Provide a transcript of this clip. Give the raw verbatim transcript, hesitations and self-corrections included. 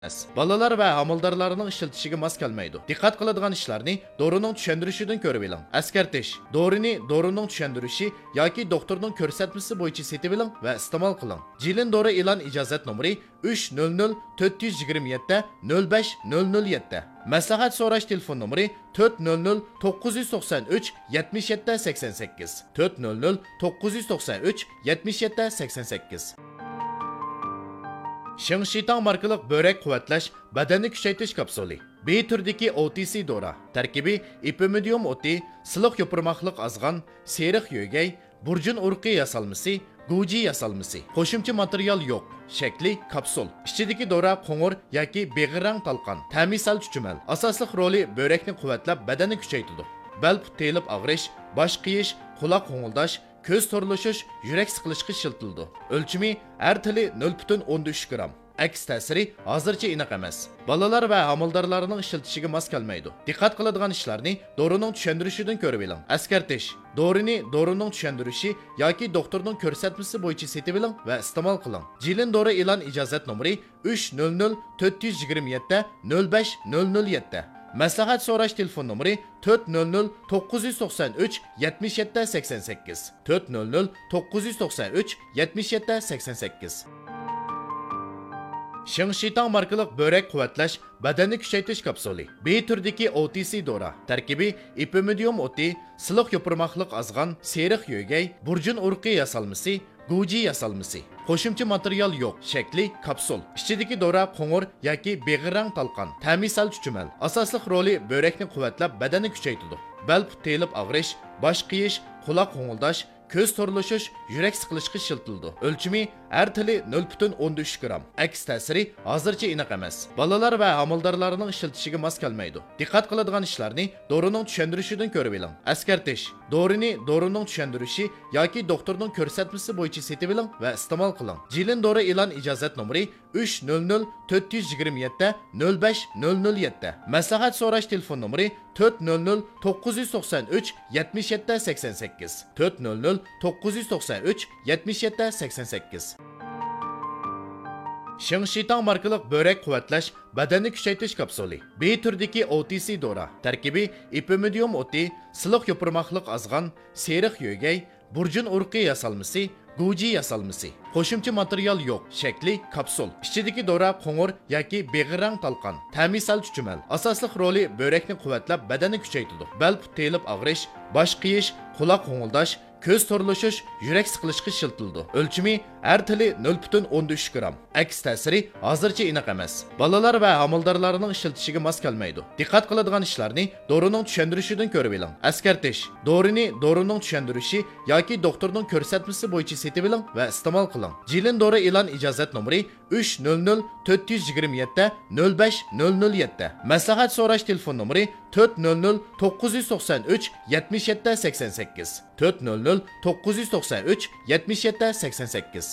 Balalar ve amaldorlarning ishlatishiga mos kelmaydi. Diqqat qiladigan ishlarni dorining tushuntirishidan ko'rib oling. Askartish: dorini dorining tushuntirishi yoki doktorning ko'rsatmasi bo'yicha setib oling va iste'mol qiling. Jilin dori e'lon ijozat nomeri uch nol nol to'rt yuz yigirma yetti nol besh nol nol yetti. Maslahat so'rash telefon nomeri to'rt nol nol to'qqiz yuz to'qson uch yetmish yetti sakson sakkiz to'rt nol nol to'qqiz yuz to'qson uch yetmish yetti sakson sakkiz. Shingshitang markalik börek quvvatlash, badanni kuchaytirish kapsuli. B turdagi O T C dora. Tarkibi ipimidium o'ti, siliq yopirmoqliq azg'an, seriq yo'gay, burjun urqi yasalmasi, guji yasalmasi. Qo'shimcha material yo'q. Shakli kapsul. Ichidagi dora qo'ng'ir yoki beg'irang talqon. Ta'misal chuchumal. Asosli roli börekni quvvatlab, badanni kuchaytiradi. Bel telib og'rish, bosh qiyish, quloq qo'ng'ildash, ko'z to'rlashish, yurak siqilishga shiltildi. O'lchimi har tili nol butun o'n uch gram. Aks ta'siri hozircha aniq emas. Balalar va amaldorlarning ishlatishiga mos kelmaydi. Diqqat qiladigan ishlarni dorining tushuntirishidan ko'rib oling. Askartish: dorini dorining tushuntirishi yoki doktorning ko'rsatmasi bo'yicha setib oling va iste'mol qiling. Jilin dori e'lon ijozat nomeri uch nol nol to'rt yuz yigirma yetti nol besh nol nol yetti. Maslahat so'rash telefon nomeri to'rt nol nol to'qqiz yuz to'qson uch yetmish yetti sakson sakkiz to'rt nol nol to'qqiz yuz to'qson uch yetmish yetti sakson sakkiz. Shingshitang markalik börek quvvatlash, badanni kuchaytirish kapsuli. B turdagi O T C dora. Tarkibi ipimidium o'ti, siliq yopirmoqliq azg'an, seriq yo'gay, burjun urqi yasalmasi, guji yasalmasi. Qo'shimcha material yo'q. Shakli kapsul. Ichidagi dora qo'ng'ir yoki beg'irang talqon. Ta'misal chuchumal. Asosli roli börekni quvvatlab, badanni kuchaytiradi. Bel telib og'rish, bosh qiyish, quloq qo'ng'ildash, ko'z to'rlashish, yurak siqilishga shiltildi. O'lchimi har tili nol butun o'n uch gram. Aks ta'siri hozircha aniq emas. Balalar va amaldorlarning ishlatishiga mos kelmaydi. Diqqat qiladigan ishlarni dorining tushuntirishidan ko'rib oling. Askartish: dorini dorining tushuntirishi yoki doktorning ko'rsatmasi bo'yicha setib oling va iste'mol qiling. Jilin dori e'lon ijozat nomeri uch nol nol to'rt yuz yigirma yetti nol besh nol nol yetti. Maslahat so'rash telefon nomeri to'rt nol nol to'qqiz yuz to'qson uch yetmish yetti sakson sakkiz to'rt nol nol to'qqiz yuz to'qson uch yetmish yetti sakson sakkiz. Shingshitang markalik börek quvvatlash, badanni kuchaytirish kapsuli. B turdagi O T C dora. Tarkibi ipimidium o'ti, siliq yopirmoqliq azg'an, seriq yo'gay, burjun urqi yasalmasi, guji yasalmasi. Qo'shimcha material yo'q. Shakli kapsul. Ichidagi dora qo'ng'ir yoki beg'irang talqon. Ta'misal chuchumal. Asosli roli börekni quvvatlab, badanni kuchaytiradi. Bel telib og'rish, bosh qiyish, quloq qo'ng'ildash, ko'z to'rlashish, yurak siqilishga shiltildi. O'lchimi har tili nol butun o'n uch gram. Aks ta'siri hozircha aniq emas. Balalar va amaldorlarning ishlatishiga mos kelmaydi. Diqqat qiladigan ishlarni dorining tushuntirishidan ko'rib oling. Askartish: dorini dorining tushuntirishi yoki doktorning ko'rsatmasi bo'yicha setib oling va iste'mol qiling. Jilin dori e'lon ijozat nomeri uch nol nol to'rt yuz yigirma yetti nol besh nol nol yetti. Maslahat so'rash telefon nomeri to'rt nol nol to'qqiz yuz to'qson uch yetmish yetti sakson sakkiz to'rt nol nol to'qqiz yuz to'qson uch yetmish yetti sakson sakkiz.